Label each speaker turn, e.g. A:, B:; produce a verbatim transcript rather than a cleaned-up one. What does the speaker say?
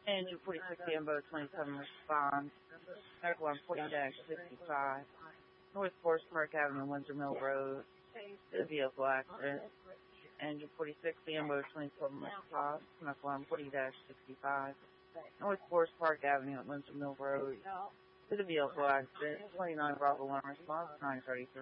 A: Engine forty-six, Ambo twenty-seven responds. Medical one forty sixty-five. North Forest Park Avenue, Windsor Mill Road. The vehicle accident. Engine forty-six, Ambo twenty-seven responds. Medical one forty sixty-five. North Forest Park Avenue at Windsor Mill Road. To the vehicle accident. twenty-nine Bravo one response, nine thirty-three.